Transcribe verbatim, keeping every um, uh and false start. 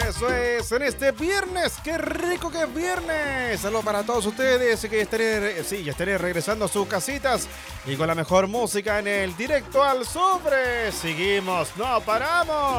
Eso es, en este viernes, qué rico que es viernes. Saludos para todos ustedes, que estaré, sí, ya estaré regresando a sus casitas y con la mejor música en el directo al sobre. Seguimos, no paramos.